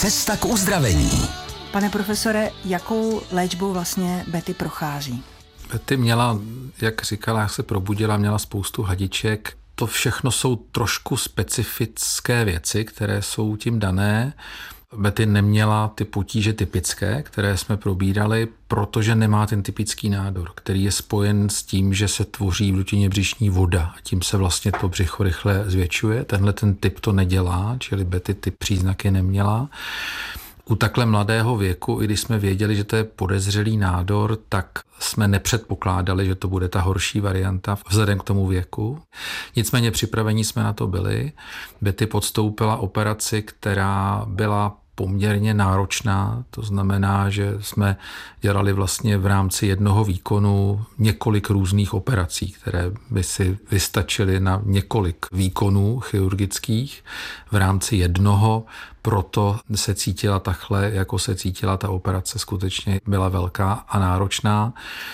Cesta k uzdravení. Pane profesore, jakou léčbou vlastně Betty prochází? Betty měla, jak říkala, jak se probudila, měla spoustu hadiček. To všechno jsou trošku specifické věci, které jsou tím dané. Betty neměla ty potíže typické, které jsme probírali, protože nemá ten typický nádor, který je spojen s tím, že se tvoří v dutině břišní voda a tím se vlastně to břicho rychle zvětšuje. Tenhle ten typ to nedělá, čili Betty ty příznaky neměla. U takhle mladého věku, i když jsme věděli, že to je podezřelý nádor, tak jsme nepředpokládali, že to bude ta horší varianta vzhledem k tomu věku. Nicméně připravení jsme na to byli. Betty podstoupila operaci, která byla poměrně náročná, to znamená, že jsme dělali vlastně v rámci jednoho výkonu několik různých operací, které by si vystačily na několik výkonů chirurgických v rámci jednoho, proto se cítila takhle, jako se cítila ta operace, skutečně byla velká a náročná.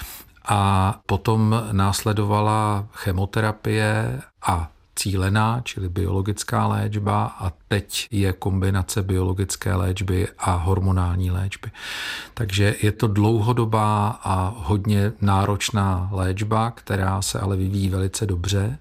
A potom následovala chemoterapie a cílená, čili biologická léčba a teď je kombinace biologické léčby a hormonální léčby. Takže je to dlouhodobá a hodně náročná léčba, která se ale vyvíjí velice dobře.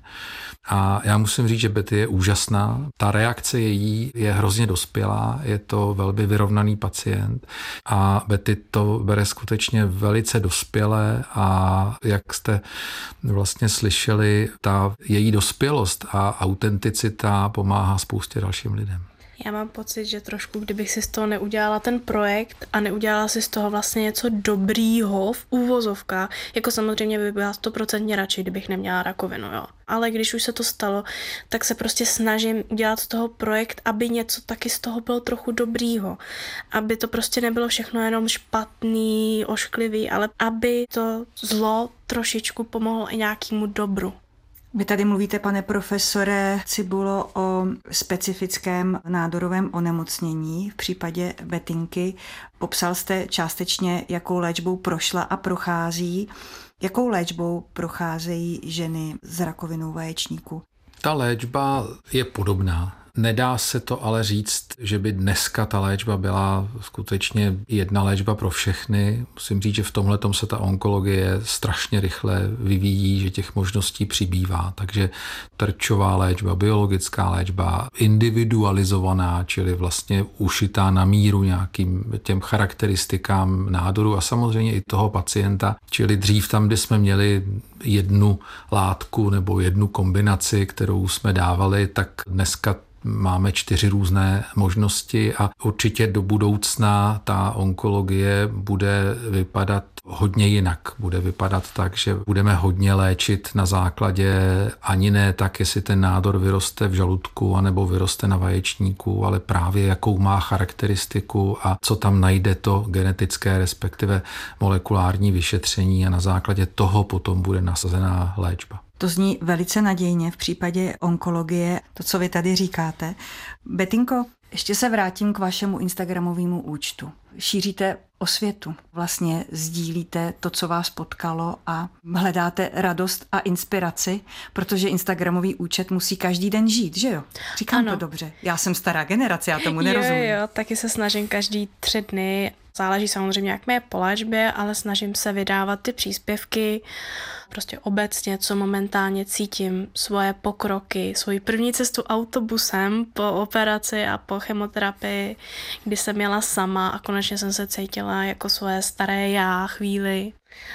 A já musím říct, že Betty je úžasná. Ta reakce její je hrozně dospělá, je to velmi vyrovnaný pacient a Betty to bere skutečně velice dospěle a jak jste vlastně slyšeli, ta její dospělost a autenticita pomáhá spoustě dalším lidem. Já mám pocit, že trošku, kdybych si z toho neudělala ten projekt a neudělala si z toho vlastně něco dobrýho v úvozovkách, jako samozřejmě by byla 100% radši, kdybych neměla rakovinu, jo. Ale když už se to stalo, tak se prostě snažím udělat z toho projekt, aby něco taky z toho bylo trochu dobrýho. Aby to prostě nebylo všechno jenom špatný, ošklivý, ale aby to zlo trošičku pomohlo i nějakému dobru. Vy tady mluvíte, pane profesore Cibulo, o specifickém nádorovém onemocnění v případě Bettinky. Popsal jste částečně, jakou léčbou prošla a prochází. Jakou léčbou procházejí ženy s rakovinou vaječníku? Ta léčba je podobná. Nedá se to ale říct, že by dneska ta léčba byla skutečně jedna léčba pro všechny. Musím říct, že v tomhletom se ta onkologie strašně rychle vyvíjí, že těch možností přibývá. Takže terčová léčba, biologická léčba, individualizovaná, čili vlastně ušitá na míru nějakým těm charakteristikám nádoru a samozřejmě i toho pacienta. Čili dřív tam, kde jsme měli jednu látku nebo jednu kombinaci, kterou jsme dávali, tak dneska máme 4 různé možnosti a určitě do budoucna ta onkologie bude vypadat hodně jinak. Bude vypadat tak, že budeme hodně léčit na základě ani ne tak, jestli ten nádor vyroste v žaludku anebo vyroste na vaječníku, ale právě jakou má charakteristiku a co tam najde to genetické, respektive molekulární vyšetření a na základě toho potom bude nasazená léčba. To zní velice nadějně v případě onkologie, to, co vy tady říkáte. Bettinko, ještě se vrátím k vašemu instagramovému účtu. Šíříte osvětu, vlastně sdílíte to, co vás potkalo a hledáte radost a inspiraci, protože instagramový účet musí každý den žít, že jo? Říkám to dobře. Já jsem stará generace, já tomu nerozumím. Jo, taky se snažím každý 3 dny. Záleží samozřejmě, jak mé po léčbě, ale snažím se vydávat ty příspěvky, prostě obecně, co momentálně cítím, svoje pokroky, svoji první cestu autobusem po operaci a po chemoterapii, kdy jsem jela sama a konečně jsem se cítila jako svoje staré já chvíli.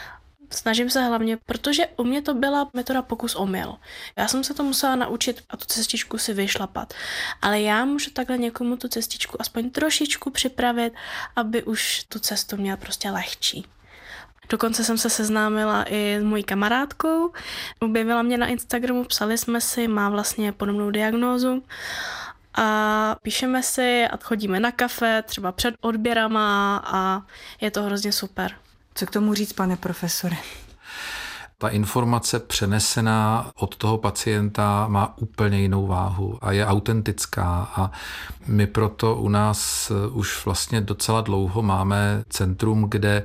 Snažím se hlavně, protože u mě to byla metoda pokus omyl. Já jsem se to musela naučit a tu cestičku si vyšlapat. Ale já můžu takhle někomu tu cestičku aspoň trošičku připravit, aby už tu cestu měl prostě lehčí. Dokonce jsem se seznámila i s mojí kamarádkou, objevila mě na Instagramu, psali jsme si, má vlastně podobnou diagnózu a píšeme si a chodíme na kafe, třeba před odběrama a je to hrozně super. Co k tomu říct, pane profesore? Ta informace přenesená od toho pacienta má úplně jinou váhu a je autentická a my proto u nás už vlastně docela dlouho máme centrum, kde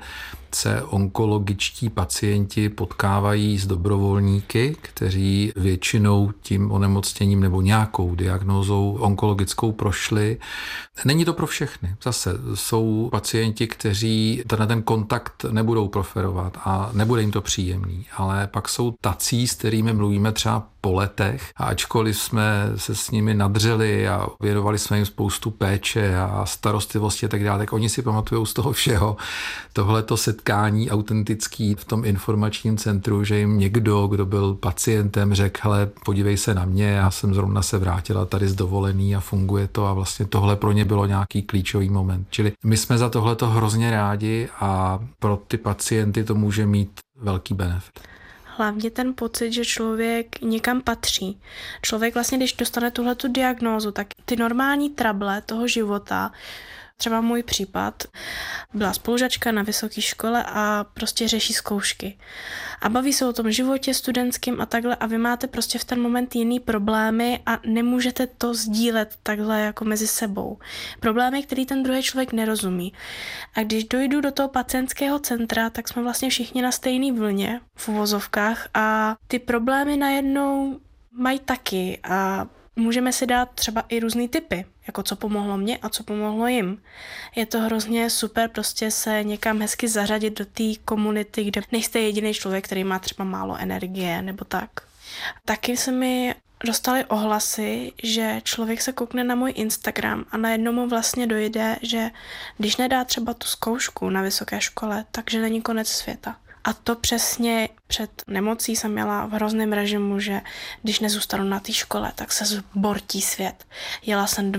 se onkologičtí pacienti potkávají s dobrovolníky, kteří většinou tím onemocněním nebo nějakou diagnózou onkologickou prošli. Není to pro všechny. Zase jsou pacienti, kteří ten kontakt nebudou preferovat a nebude jim to příjemný, ale pak jsou tací, s kterými mluvíme třeba po letech a ačkoliv jsme se s nimi nadřeli a věnovali jsme jim spoustu péče a starostlivosti a tak dále, tak oni si pamatujou z toho všeho tohleto setkání autentický v tom informačním centru, že jim někdo, kdo byl pacientem, řekl, hele, podívej se na mě, já jsem zrovna se vrátila tady z dovolený a funguje to a vlastně tohle pro ně bylo nějaký klíčový moment. Čili my jsme za tohleto hrozně rádi a pro ty pacienty to může mít velký benefit. Hlavně ten pocit, že člověk někam patří. Člověk vlastně, když dostane tuhletu diagnózu, tak ty normální trable toho života, třeba můj případ, byla spolužačka na vysoké škole a prostě řeší zkoušky. A baví se o tom životě studentským a takhle a vy máte prostě v ten moment jiný problémy a nemůžete to sdílet takhle jako mezi sebou. Problémy, který ten druhý člověk nerozumí. A když dojdu do toho pacientského centra, tak jsme vlastně všichni na stejné vlně v uvozovkách a ty problémy najednou mají taky a můžeme si dát třeba i různý tipy, jako co pomohlo mně a co pomohlo jim. Je to hrozně super prostě se někam hezky zařadit do té komunity, kde nejste jediný člověk, který má třeba málo energie nebo tak. Taky se mi dostaly ohlasy, že člověk se koukne na můj Instagram a najednou mu vlastně dojde, že když nedá třeba tu zkoušku na vysoké škole, takže není konec světa. A to přesně před nemocí jsem měla v hrozném režimu, že když nezůstanu na té škole, tak se zbortí svět. Jela jsem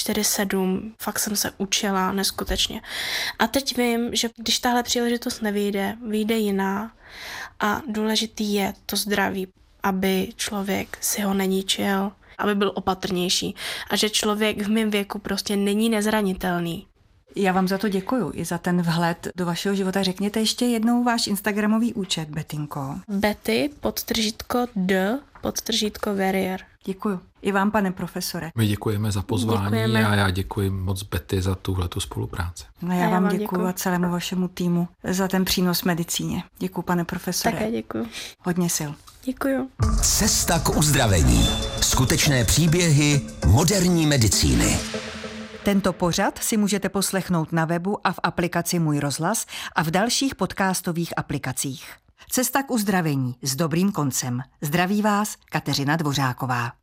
24/7, fakt jsem se učila neskutečně. A teď vím, že když tahle příležitost nevyjde, vyjde jiná a důležitý je to zdraví, aby člověk si ho neníčil, aby byl opatrnější a že člověk v mém věku prostě není nezranitelný. Já vám za to děkuju, i za ten vhled do vašeho života. Řekněte ještě jednou váš instagramový účet, Betinko. Betty_d_Warrior. Děkuju. I vám, pane profesore. My děkujeme za pozvání a já děkuji moc Betty za tuhletu spolupráci. No já vám děkuju a celému vašemu týmu za ten přínos medicíně. Děkuju, pane profesore. Také děkuju. Hodně sil. Děkuju. Cesta k uzdravení. Skutečné příběhy moderní medicíny. Tento pořad si můžete poslechnout na webu a v aplikaci Můj rozhlas a v dalších podcastových aplikacích. Cesta k uzdravení s dobrým koncem. Zdraví vás Kateřina Dvořáková.